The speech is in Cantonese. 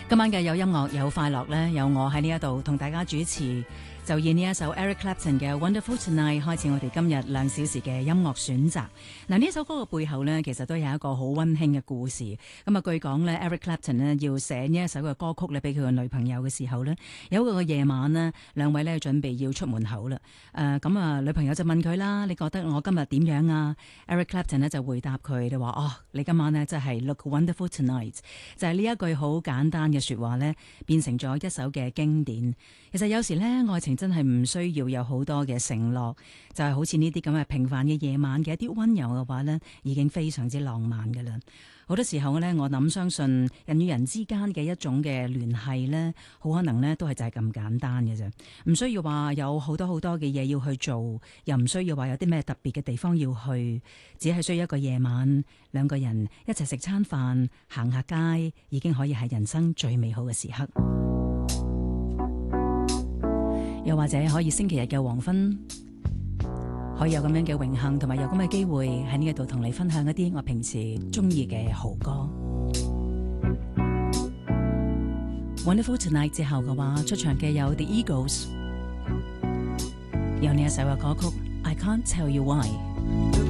今晚嘅有音樂有快樂呢，有我喺呢一度同大家主持，就以呢一首 Eric Clapton 嘅 Wonderful Tonight 開始我哋今日2小時嘅音樂選擇。嗱，呢首歌嘅背後呢，其實都有一個好溫馨嘅故事。咁啊，據講呢 Eric Clapton 呢要寫呢一首嘅歌曲咧，俾佢嘅女朋友嘅時候呢，有個夜晚呢，兩位呢準備要出門口啦。咁啊，女朋友就問佢啦：你覺得我今日點樣啊？ Eric Clapton 呢就回答佢哋話：哦，你今晚呢真係 Look Wonderful Tonight。就係呢一句好簡單嘅說話呢，變成咗一首嘅經典。其實有時呢，愛情真係唔需要有好多嘅承諾，就係好似呢啲咁嘅平凡嘅夜晚嘅一啲溫柔嘅話呢，已經非常之浪漫㗎啦。好多時候呢，我諗相信人與人之間嘅一種嘅聯繫呢，好可能呢都係就係咁簡單嘅啫，唔需要話有好多好多嘅嘢要去做，又唔需要話有啲咩特別嘅地方要去，只係需要一個夜晚，兩個人一齊食餐飯，行下街，已經可以係人生最美好嘅時刻。又或者可以星期日嘅黃昏，可以有咁樣嘅榮幸同埋有咁嘅機會喺呢一度同你分享一啲我平時中意嘅好歌。Wonderful Tonight 之後嘅話，出場嘅有 The Eagles， 有呢一首嘅歌曲 I Can't Tell You Why。